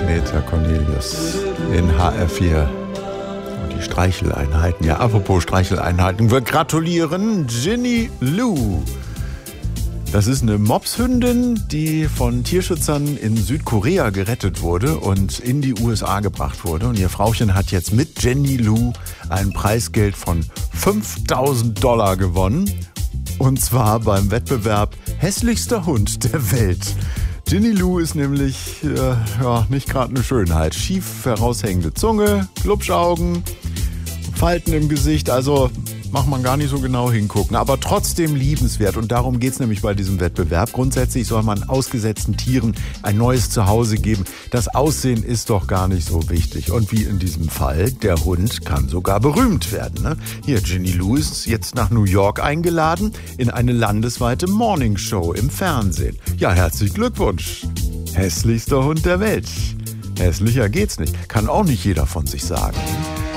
Peter Cornelius in HR4. Und die Streicheleinheiten. Ja, apropos Streicheleinheiten. Wir gratulieren Ginny Lou. Das ist eine Mopshündin, die von Tierschützern in Südkorea gerettet wurde und in die USA gebracht wurde. Und ihr Frauchen hat jetzt mit Jenny Lou ein Preisgeld von $5.000 gewonnen. Und zwar beim Wettbewerb Hässlichster Hund der Welt. Ginny Lou ist nämlich nicht gerade eine Schönheit. Schief heraushängende Zunge, Glubschaugen, Falten im Gesicht, also macht man gar nicht so genau hingucken, aber trotzdem liebenswert. Und darum geht's nämlich bei diesem Wettbewerb. Grundsätzlich soll man ausgesetzten Tieren ein neues Zuhause geben. Das Aussehen ist doch gar nicht so wichtig. Und wie in diesem Fall, der Hund kann sogar berühmt werden. Ne? Hier, Ginny Lou ist jetzt nach New York eingeladen in eine landesweite Morningshow im Fernsehen. Ja, herzlichen Glückwunsch. Hässlichster Hund der Welt. Hässlicher geht's nicht. Kann auch nicht jeder von sich sagen.